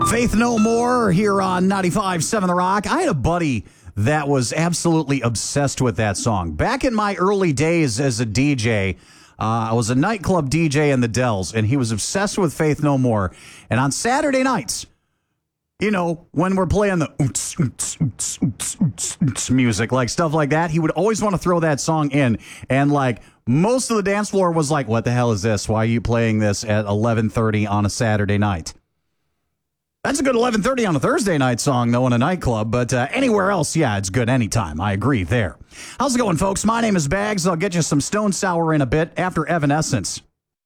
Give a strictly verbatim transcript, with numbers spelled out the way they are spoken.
Faith No More here on ninety-five point seven The Rock. I had a buddy that was absolutely obsessed with that song. Back in my early days as a D J, uh, I was a nightclub D J in the Dells, and he was obsessed with Faith No More. And on Saturday nights, you know, when we're playing the oots, oots, oots, oots, oots, oots music, like stuff like that, he would always want to throw that song in. And like most of the dance floor was like, what the hell is this? Why are you playing this at eleven thirty on a Saturday night? That's a good eleven thirty on a Thursday night song, though, in a nightclub. But uh, anywhere else, yeah, it's good anytime. I agree there. How's it going, folks? My name is Bags. I'll get you some Stone Sour in a bit after Evanescence.